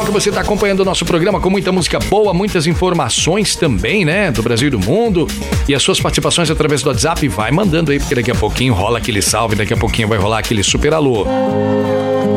que você está acompanhando o nosso programa com muita música boa, muitas informações também, né? Do Brasil e do mundo. E as suas participações através do WhatsApp, vai mandando aí, porque daqui a pouquinho rola aquele salve, daqui a pouquinho vai rolar aquele super alô.